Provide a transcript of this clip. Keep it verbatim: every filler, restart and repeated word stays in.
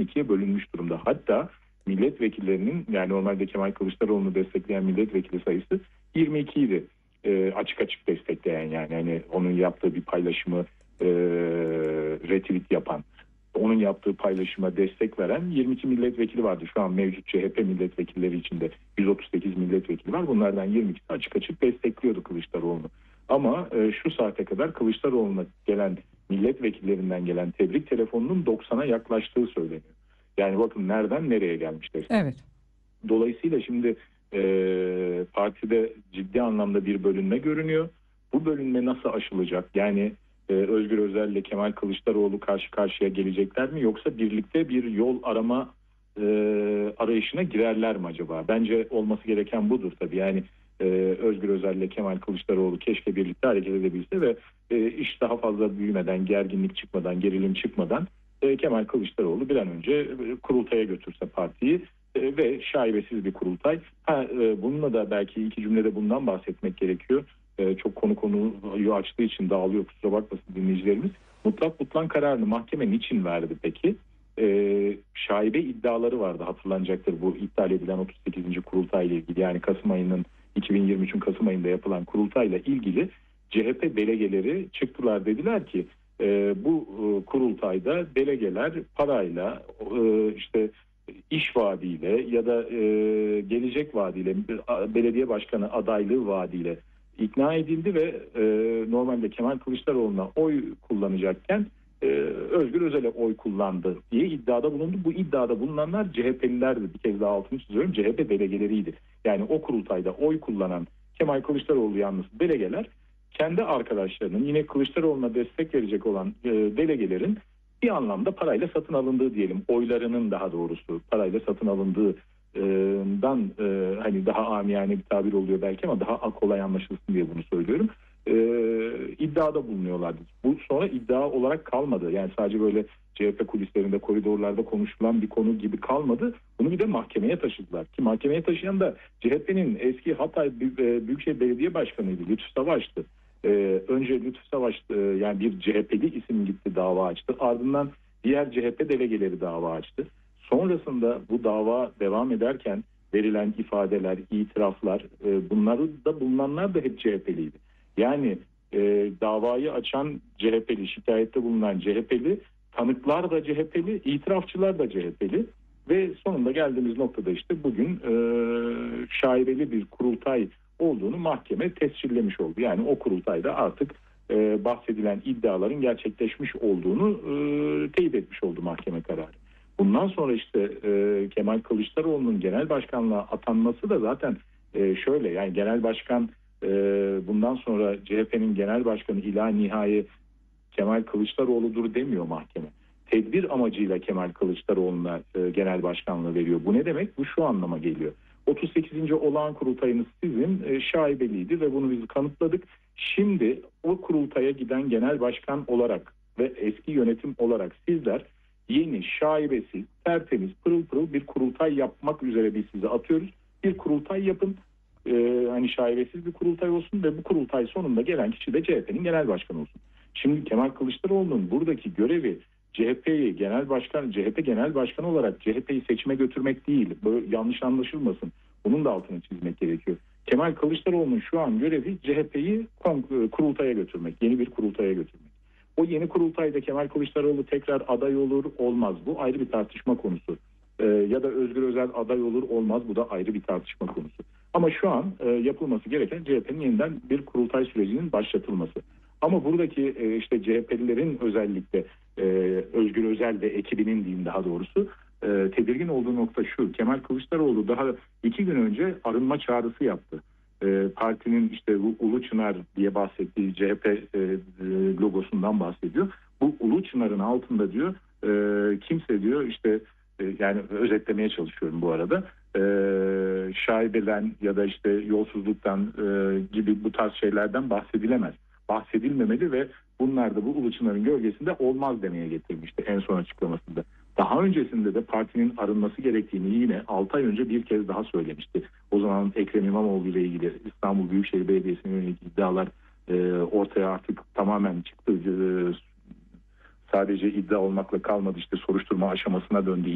ikiye bölünmüş durumda. Hatta milletvekillerinin, yani normalde Kemal Kılıçdaroğlu'nu destekleyen milletvekili sayısı yirmi iki idi. E, açık açık destekleyen, yani hani onun yaptığı bir paylaşımı e, retweet yapan, onun yaptığı paylaşıma destek veren yirmi iki milletvekili vardı. Şu an mevcut C H P milletvekilleri içinde yüz otuz sekiz milletvekili var. Bunlardan yirmi ikisi açık açık destekliyordu Kılıçdaroğlu'nu. Ama e, şu saate kadar Kılıçdaroğlu'na gelen milletvekillerinden gelen tebrik telefonunun doksana yaklaştığı söyleniyor. Yani bakın nereden nereye gelmişler. Evet. Dolayısıyla şimdi e, partide ciddi anlamda bir bölünme görünüyor. Bu bölünme nasıl aşılacak? Yani e, Özgür Özel ile Kemal Kılıçdaroğlu karşı karşıya gelecekler mi? Yoksa birlikte bir yol arama e, arayışına girerler mi acaba? Bence olması gereken budur tabii. Yani e, Özgür Özel ile Kemal Kılıçdaroğlu keşke birlikte hareket edebilse ve e, iş daha fazla büyümeden, gerginlik çıkmadan, gerilim çıkmadan e, Kemal Kılıçdaroğlu bir an önce e, kurultaya götürse partiyi e, ve şaibesiz bir kurultay. Ha, e, bununla da belki iki cümlede bundan bahsetmek gerekiyor. E, çok konu konuyu açtığı için dağılıyor, kusura bakmasın dinleyicilerimiz. Mutlak butlan kararını mahkeme niçin verdi peki? E, şaibe iddiaları vardı, hatırlanacaktır, bu iptal edilen otuz sekizinci kurultayla ilgili. Yani Kasım ayının iki bin yirmi üçün Kasım ayında yapılan kurultayla ilgili C H P delegeleri çıktılar, dediler ki e, bu e, kurultayda delegeler parayla, e, işte iş vaadiyle ya da e, gelecek vaadiyle, belediye başkanı adaylığı vaadiyle ikna edildi ve e, normalde Kemal Kılıçdaroğlu'na oy kullanacakken e, Özgür Özel'e oy kullandı diye iddiada bulundu. Bu iddiada bulunanlar C H P'lilerdi. Bir kez daha altını çiziyorum, C H P delegeleriydi. Yani o kurultayda oy kullanan Kemal Kılıçdaroğlu yanlısı delegeler kendi arkadaşlarının, yine Kılıçdaroğlu'na destek verecek olan e, delegelerin bir anlamda parayla satın alındığı diyelim, oylarının daha doğrusu parayla satın alındığından e, hani daha amiyane bir tabir oluyor belki ama daha kolay anlaşılsın diye bunu söylüyorum. E, iddiada bulunuyorlardı. Bu sonra iddia olarak kalmadı. Yani sadece böyle C H P kulislerinde, koridorlarda konuşulan bir konu gibi kalmadı. Bunu bir de mahkemeye taşıdılar. Ki mahkemeye taşıyan da C H P'nin eski Hatay Büyükşehir Belediye Başkanı'ydı, Lütfü Savaş'tı. Ee, önce Lütfü Savaş, e, yani bir C H P'li isim gitti dava açtı. Ardından diğer C H P delegeleri dava açtı. Sonrasında bu dava devam ederken verilen ifadeler, itiraflar, e, bunları da bulunanlar da hep C H P'liydi. Yani e, davayı açan C H P'li, şikayette bulunan C H P'li, tanıklar da C H P'li, itirafçılar da C H P'li ve sonunda geldiğimiz noktada işte bugün e, şaibeli bir kurultay olduğunu mahkeme tescillemiş oldu. Yani o kurultayda artık e, bahsedilen iddiaların gerçekleşmiş olduğunu e, teyit etmiş oldu mahkeme kararı. Bundan sonra işte e, Kemal Kılıçdaroğlu'nun genel başkanlığa atanması da zaten e, şöyle, yani genel başkan e, bundan sonra C H P'nin genel başkanı ila nihai Kemal Kılıçdaroğlu'dur demiyor mahkeme. Tedbir amacıyla Kemal Kılıçdaroğlu'na e, genel başkanlığı veriyor. Bu ne demek? Bu şu anlama geliyor. otuz sekizinci olağan kurultayınız sizin e, şaibeliydi ve bunu biz kanıtladık. Şimdi o kurultaya giden genel başkan olarak ve eski yönetim olarak sizler yeni, şaibesiz, tertemiz, pırıl pırıl bir kurultay yapmak üzere biz size atıyoruz. Bir kurultay yapın. Ee, hani şaibesiz bir kurultay olsun ve bu kurultay sonunda gelen kişi de C H P'nin genel başkanı olsun. Şimdi Kemal Kılıçdaroğlu'nun buradaki görevi C H P'yi genel başkan, C H P genel başkanı olarak C H P'yi seçime götürmek değil. Böyle yanlış anlaşılmasın. Bunun da altını çizmek gerekiyor. Kemal Kılıçdaroğlu'nun şu an görevi C H P'yi kurultaya götürmek, yeni bir kurultaya götürmek. O yeni kurultayda Kemal Kılıçdaroğlu tekrar aday olur olmaz, bu ayrı bir tartışma konusu. Ee, ya da Özgür Özel aday olur olmaz, bu da ayrı bir tartışma konusu. Ama şu an e, yapılması gereken C H P'nin yeniden bir kurultay sürecinin başlatılması. Ama buradaki e, işte C H P'lilerin özellikle e, Özgür Özel ve ekibinin diyeyim daha doğrusu e, tedirgin olduğu nokta şu: Kemal Kılıçdaroğlu daha iki gün önce arınma çağrısı yaptı. E, partinin işte Ulu Çınar diye bahsettiği C H P e, logosundan bahsediyor. Bu Ulu Çınar'ın altında diyor e, kimse diyor işte e, yani özetlemeye çalışıyorum bu arada, e, şaibeden ya da işte yolsuzluktan e, gibi bu tarz şeylerden bahsedilemez. Bahsedilmemeli ve bunlar da bu Ulu Çınar'ın gölgesinde olmaz demeye getirmişti en son açıklamasında. Daha öncesinde de partinin arınması gerektiğini yine altı ay önce bir kez daha söylemişti. O zaman Ekrem İmamoğlu ile ilgili İstanbul Büyükşehir Belediyesi'ne yönelik iddialar e, ortaya artık tamamen çıktı. E, sadece iddia olmakla kalmadı, işte soruşturma aşamasına döndü.